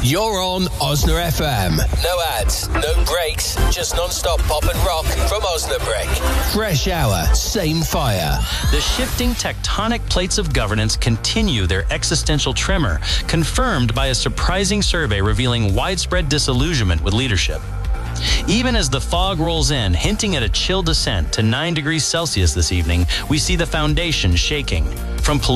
You're on Osna FM. No ads, no breaks, just non-stop pop and rock from Osnabrück. Fresh hour, same fire. The shifting tectonic plates of governance continue their existential tremor, confirmed by a surprising survey revealing widespread disillusionment with leadership. Even as the fog rolls in, hinting at a chill descent to 9 degrees Celsius this evening, we see the foundation shaking. From